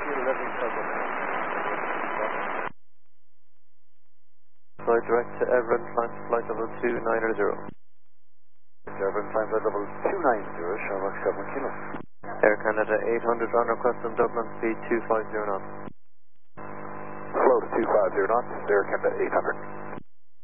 Flight direct to Everett, flight level 290. Everett, climb level 290, Shamrock 7 Kilo. Air Canada 800 on request from Dublin, speed 250 knots. Slow to 250 knots, Air Canada 800.